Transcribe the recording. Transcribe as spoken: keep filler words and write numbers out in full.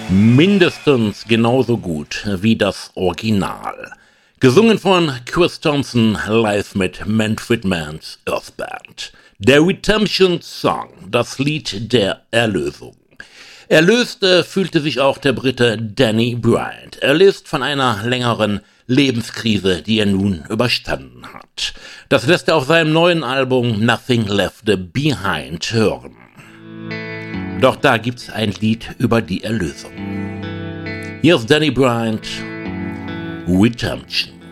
Mindestens genauso gut wie das Original. Gesungen von Chris Thompson live mit Manfred Manns Earth Band. Der Redemption Song, das Lied der Erlösung. Erlöst äh, fühlte sich auch der Brite Danny Bryant. Erlöst von einer längeren Lebenskrise, die er nun überstanden hat. Das lässt er auf seinem neuen Album Nothing Left Behind hören. Doch da gibt's ein Lied über die Erlösung. Hier ist Danny Bryant, Redemption.